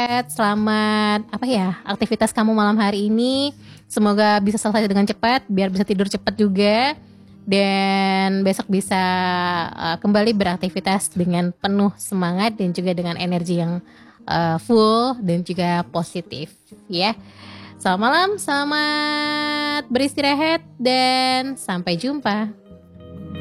beristirahat. Selamat aktivitas kamu malam hari ini. Semoga bisa selesai dengan cepat, biar bisa tidur cepat juga. Dan besok bisa kembali beraktivitas dengan penuh semangat dan juga dengan energi yang full dan juga positif ya. Selamat malam, selamat beristirahat dan sampai jumpa.